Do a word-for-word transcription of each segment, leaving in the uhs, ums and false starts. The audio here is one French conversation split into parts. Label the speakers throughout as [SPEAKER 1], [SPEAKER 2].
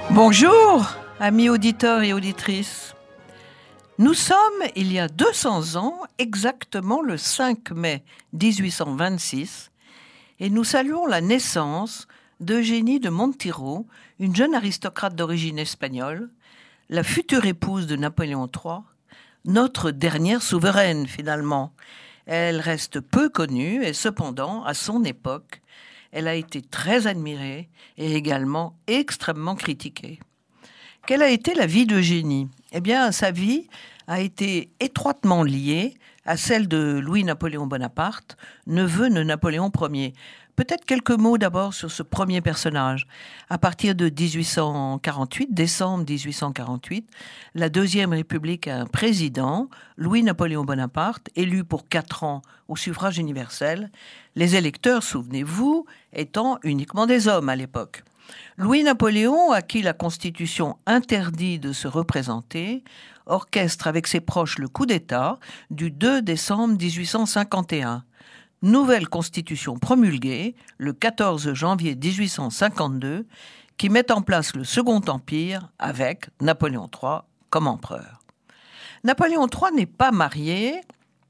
[SPEAKER 1] Bonjour, amis auditeurs et auditrices. Nous sommes, il y a deux cents ans, exactement le cinq mai dix-huit cent vingt-six, et nous saluons la naissance d'Eugénie de Montijo, une jeune aristocrate d'origine espagnole, la future épouse de Napoléon trois, notre dernière souveraine finalement. Elle reste peu connue et cependant, à son époque, elle a été très admirée et également extrêmement critiquée. Quelle a été la vie d'Eugénie ? Eh bien, sa vie a été étroitement liée à celle de Louis-Napoléon Bonaparte, neveu de Napoléon Ier. Peut-être quelques mots d'abord sur ce premier personnage. À partir de dix-huit cent quarante-huit, décembre dix-huit cent quarante-huit, la Deuxième République a un président, Louis-Napoléon Bonaparte, élu pour quatre ans au suffrage universel. Les électeurs, souvenez-vous, étant uniquement des hommes à l'époque. Louis-Napoléon, à qui la Constitution interdit de se représenter, orchestre avec ses proches le coup d'État du deux décembre dix-huit cent cinquante et un. Nouvelle constitution promulguée le quatorze janvier dix-huit cent cinquante-deux qui met en place le Second Empire avec Napoléon trois comme empereur. Napoléon trois n'est pas marié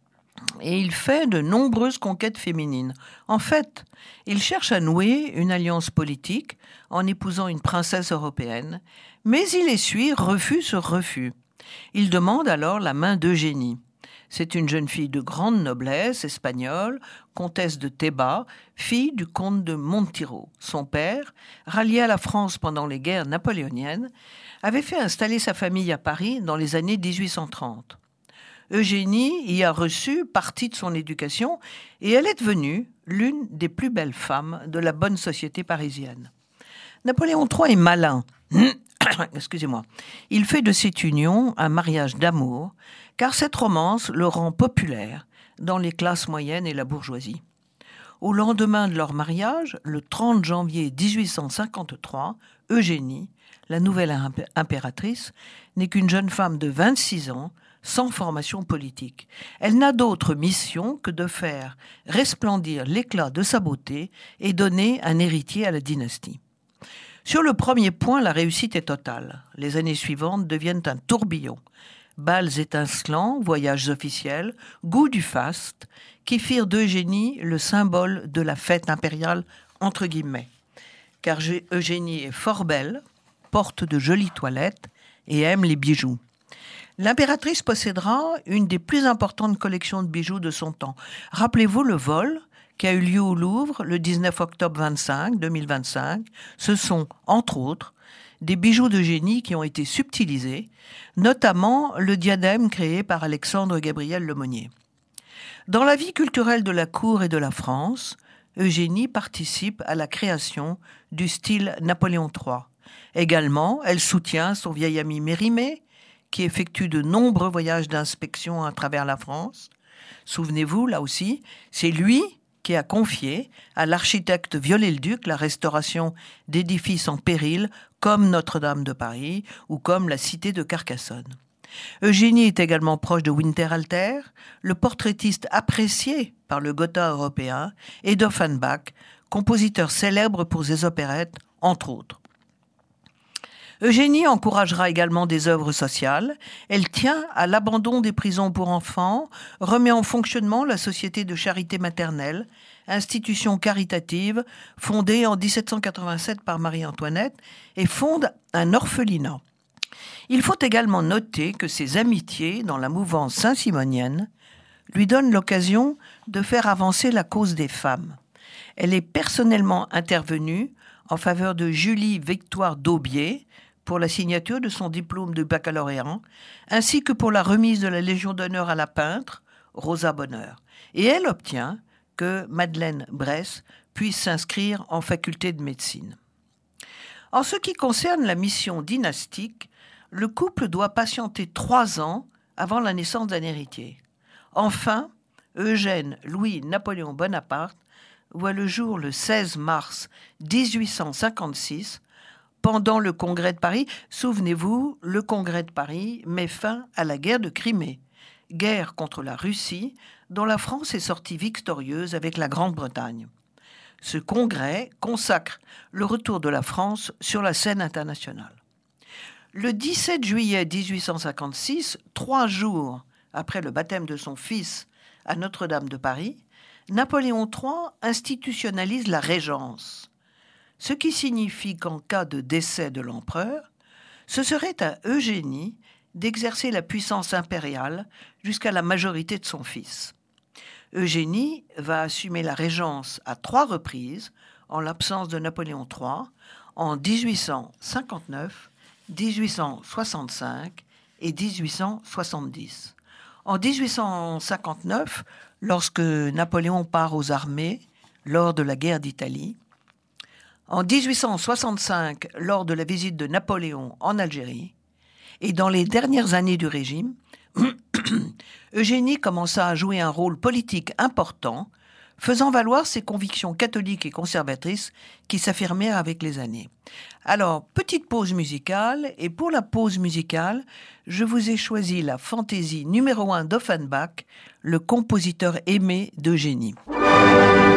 [SPEAKER 1] et il fait de nombreuses conquêtes féminines. En fait, il cherche à nouer une alliance politique en épousant une princesse européenne, mais il essuie refus sur refus. Il demande alors la main d'Eugénie. C'est une jeune fille de grande noblesse espagnole, comtesse de Teba, fille du comte de Montijo. Son père, rallié à la France pendant les guerres napoléoniennes, avait fait installer sa famille à Paris dans les années dix-huit cent trente. Eugénie y a reçu partie de son éducation et elle est devenue l'une des plus belles femmes de la bonne société parisienne. Napoléon trois est malin. Excusez-moi. Il fait de cette union un mariage d'amour, car cette romance le rend populaire dans les classes moyennes et la bourgeoisie. Au lendemain de leur mariage, le trente janvier dix-huit cent cinquante-trois, Eugénie, la nouvelle imp- impératrice, n'est qu'une jeune femme de vingt-six ans, sans formation politique. Elle n'a d'autre mission que de faire resplendir l'éclat de sa beauté et donner un héritier à la dynastie. Sur le premier point, la réussite est totale. Les années suivantes deviennent un tourbillon. Bals étincelants, voyages officiels, goût du faste, qui firent d'Eugénie le symbole de la fête impériale, entre guillemets. Car Eugénie est fort belle, porte de jolies toilettes et aime les bijoux. L'impératrice possédera une des plus importantes collections de bijoux de son temps. Rappelez-vous le vol qui a eu lieu au Louvre le dix-neuf octobre vingt-cinq, deux mille vingt-cinq. Ce sont, entre autres, des bijoux d'Eugénie qui ont été subtilisés, notamment le diadème créé par Alexandre Gabriel Lemonnier. Dans la vie culturelle de la cour et de la France, Eugénie participe à la création du style Napoléon trois. Également, elle soutient son vieil ami Mérimée, qui effectue de nombreux voyages d'inspection à travers la France. Souvenez-vous, là aussi, c'est lui qui a confié à l'architecte Viollet-le-Duc la restauration d'édifices en péril comme Notre-Dame de Paris ou comme la cité de Carcassonne. Eugénie est également proche de Winterhalter, le portraitiste apprécié par le Gotha européen, et d'Offenbach, compositeur célèbre pour ses opérettes, entre autres. Eugénie encouragera également des œuvres sociales. Elle tient à l'abandon des prisons pour enfants, remet en fonctionnement la Société de charité maternelle, institution caritative fondée en dix-sept cent quatre-vingt-sept par Marie-Antoinette, et fonde un orphelinat. Il faut également noter que ses amitiés dans la mouvance saint-simonienne lui donnent l'occasion de faire avancer la cause des femmes. Elle est personnellement intervenue en faveur de Julie Victoire d'Aubier, pour la signature de son diplôme de baccalauréat, ainsi que pour la remise de la Légion d'honneur à la peintre, Rosa Bonheur. Et elle obtient que Madeleine Bress puisse s'inscrire en faculté de médecine. En ce qui concerne la mission dynastique, le couple doit patienter trois ans avant la naissance d'un héritier. Enfin, Eugène Louis-Napoléon Bonaparte voit le jour le seize mars dix-huit cent cinquante-six, pendant le Congrès de Paris. Souvenez-vous, le Congrès de Paris met fin à la guerre de Crimée, guerre contre la Russie, dont la France est sortie victorieuse avec la Grande-Bretagne. Ce congrès consacre le retour de la France sur la scène internationale. Le dix-sept juillet dix-huit cent cinquante-six, trois jours après le baptême de son fils à Notre-Dame de Paris, Napoléon trois institutionnalise la régence, ce qui signifie qu'en cas de décès de l'empereur, ce serait à Eugénie d'exercer la puissance impériale jusqu'à la majorité de son fils. Eugénie va assumer la régence à trois reprises en l'absence de Napoléon trois, en dix-huit cent cinquante-neuf, dix-huit cent soixante-cinq et dix-huit cent soixante-dix. En dix-huit cent cinquante-neuf, lorsque Napoléon part aux armées lors de la guerre d'Italie, en dix-huit cent soixante-cinq, lors de la visite de Napoléon en Algérie, et dans les dernières années du régime, Eugénie commença à jouer un rôle politique important, faisant valoir ses convictions catholiques et conservatrices qui s'affirmèrent avec les années. Alors, petite pause musicale, et pour la pause musicale, je vous ai choisi la fantaisie numéro un d'Offenbach, le compositeur aimé d'Eugénie.